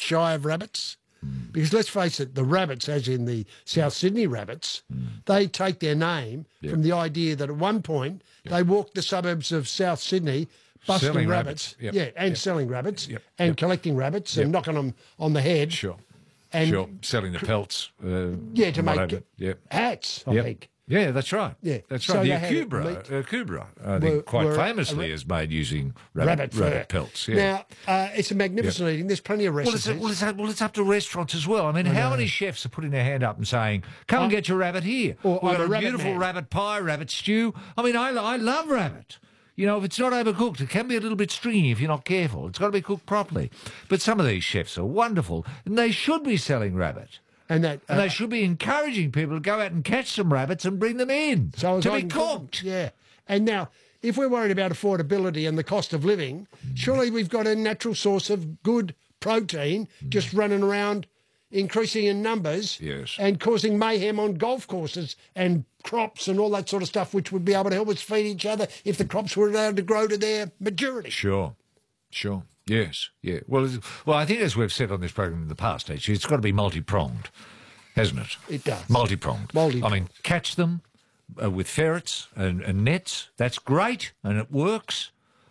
shy of rabbits? Because let's face it, the rabbits, as in the South Sydney rabbits, they take their name from the idea that at one point they walked the suburbs of South Sydney busting Selling rabbits. rabbits. Yep. Yeah, and selling rabbits and Yep. collecting rabbits and knocking them on the head. Sure. And Selling the pelts. to whatever. make hats, I think. Yeah, that's right. Yeah. That's So right. they The had Akubra, I think, quite famously is made using rabbit pelts. Yeah. Now, it's a magnificent eating. There's plenty of recipes. It's up to restaurants as well. I mean, how many chefs are putting their hand up and saying, come and get your rabbit here? Or We've I'm got a a rabbit beautiful man. rabbit pie, rabbit stew. I mean, I love rabbit. You know, if it's not overcooked, it can be a little bit stringy if you're not careful. It's got to be cooked properly. But some of these chefs are wonderful, and they should be selling rabbit. And they should be encouraging people to go out and catch some rabbits and bring them in to be cooked. Yeah. And now, if we're worried about affordability and the cost of living, surely we've got a natural source of good protein just running around, increasing in numbers and causing mayhem on golf courses and crops and all that sort of stuff, which would be able to help us feed each other if the crops were allowed to grow to their maturity. Sure. Yes, yeah. Well, I think as we've said on this program in the past, actually, it's got to be multi-pronged, hasn't it? It does. Multi-pronged. I mean, catch them with ferrets and nets. That's great, and it works.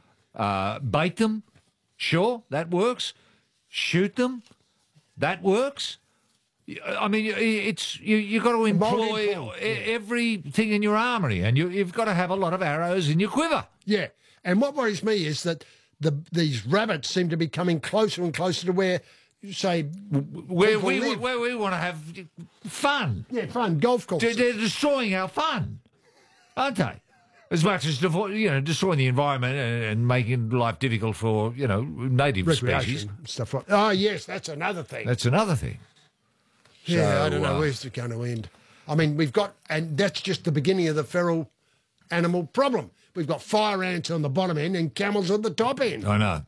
Bait them. Sure, that works. Shoot them. That works. I mean, you've got to employ everything in your armoury, and you've got to have a lot of arrows in your quiver. Yeah, and what worries me is that these rabbits seem to be coming closer and closer to where, say, where we want to have fun. Yeah, fun, golf courses. They're destroying our fun, aren't they? As much as destroying the environment and making life difficult for native species. Stuff like. Oh yes, that's another thing. That's another thing. Yeah, So, I don't know where's it going to end. I mean, and that's just the beginning of the feral animal problem. We've got fire ants on the bottom end and camels on the top end. I know.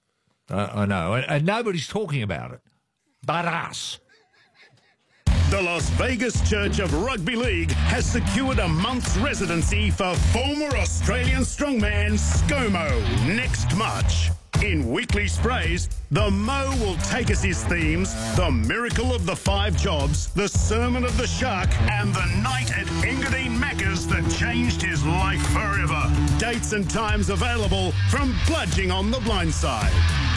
I know. And nobody's talking about it but us. The Las Vegas Church of Rugby League has secured a month's residency for former Australian strongman ScoMo next March. In weekly sprays, the Mo will take us his themes, the miracle of the 5 jobs, the sermon of the shark, and the night at Engadine Macca's that changed his life forever. Dates and times available from Bludging on the Blind Side.